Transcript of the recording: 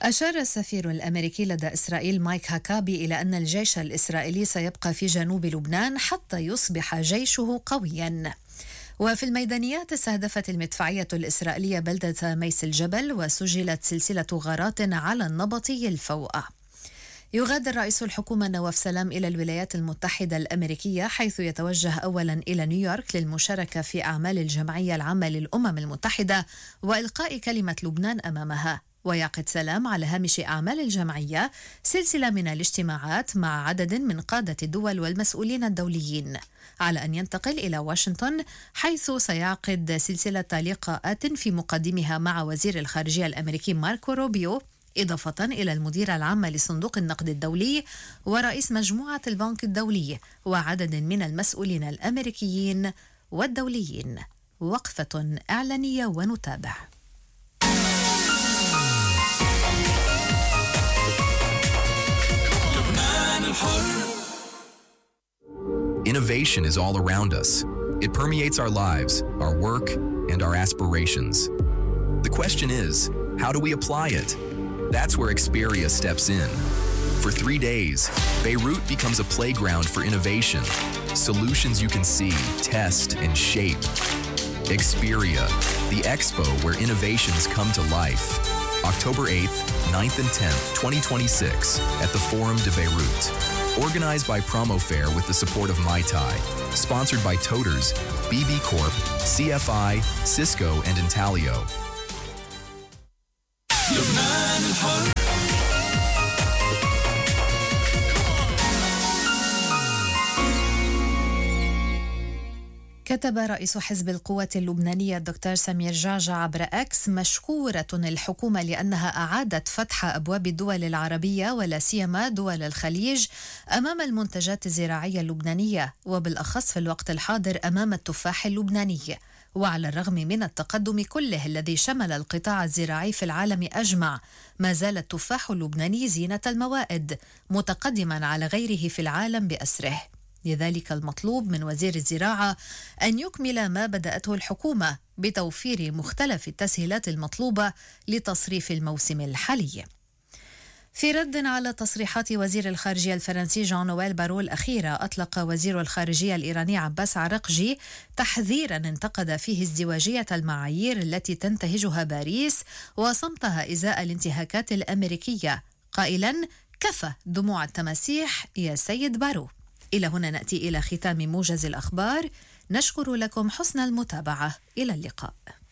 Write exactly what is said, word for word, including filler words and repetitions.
أشار السفير الأمريكي لدى إسرائيل مايك هاكابي إلى أن الجيش الإسرائيلي سيبقى في جنوب لبنان حتى يصبح جيشه قوياً. وفي الميدانيات استهدفت المدفعية الإسرائيلية بلدة ميس الجبل وسجلت سلسلة غارات على النبطي الفوأة. يغادر رئيس الحكومة نواف سلام إلى الولايات المتحدة الأمريكية، حيث يتوجه أولا إلى نيويورك للمشاركة في أعمال الجمعية العامة للأمم المتحدة وإلقاء كلمة لبنان أمامها. ويعقد سلام على هامش أعمال الجمعية سلسلة من الاجتماعات مع عدد من قادة الدول والمسؤولين الدوليين، على أن ينتقل إلى واشنطن، حيث سيعقد سلسلة لقاءات في مقدمها مع وزير الخارجية الأمريكي ماركو روبيو، إضافة إلى المديرة العامة لصندوق النقد الدولي ورئيس مجموعة البنك الدولي وعدد من المسؤولين الأمريكيين والدوليين. وقفة إعلانية ونتابع. Innovation is all around us. It permeates our lives, our work, and our aspirations. The question is, how do we apply it? That's where Experia steps in. For three days, Beirut becomes a playground for innovation. Solutions you can see, test, and shape. Experia, the expo where innovations come to life. October eighth, ninth, and tenth, twenty twenty-six at the Forum de Beirut. Organized by Promofair with the support of Mai Tai. Sponsored by Toters, B B Corp, C F I, Cisco, and Intalio. كتب رئيس حزب القوة اللبنانية الدكتور سمير جعجع عبر أكس: مشكورة الحكومة لأنها أعادت فتح أبواب الدول العربية ولا سيما دول الخليج أمام المنتجات الزراعية اللبنانية، وبالأخص في الوقت الحاضر أمام التفاح اللبناني. وعلى الرغم من التقدم كله الذي شمل القطاع الزراعي في العالم أجمع، ما زال التفاح اللبناني زينة الموائد، متقدما على غيره في العالم بأسره. لذلك المطلوب من وزير الزراعة أن يكمل ما بدأته الحكومة بتوفير مختلف التسهيلات المطلوبة لتصريف الموسم الحالي. في رد على تصريحات وزير الخارجية الفرنسي جان نويل بارو الأخيرة، أطلق وزير الخارجية الإيراني عباس عراقجي تحذيرا انتقد فيه ازدواجية المعايير التي تنتهجها باريس وصمتها إزاء الانتهاكات الأمريكية، قائلا: كفى دموع التماسيح يا سيد بارو. إلى هنا نأتي إلى ختام موجز الأخبار. نشكر لكم حسن المتابعة. إلى اللقاء.